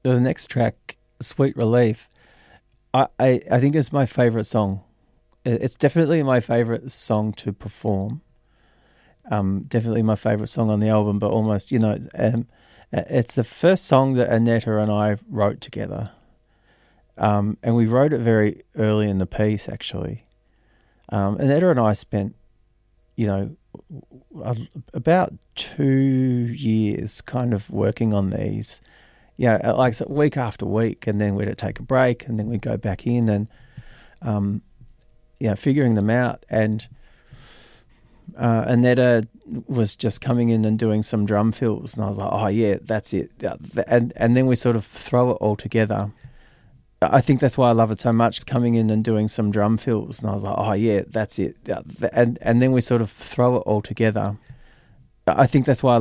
the next track, Sweet Relief, I think it's my favourite song. It's definitely my favourite song to perform. Definitely my favourite song on the album, but almost, it's the first song that Annetta and I wrote together. And we wrote it very early in the piece, actually. Annetta and I spent, about 2 years kind of working on these, like week after week, and then we'd take a break, and then we'd go back in and, figuring them out. And Annetta was just coming in and doing some drum fills, and I was like, oh yeah, that's it. And then we sort of throw it all together. I think that's why I love it so much, coming in and doing some drum fills, and I was like, oh yeah, that's it. And then we sort of throw it all together. I think that's why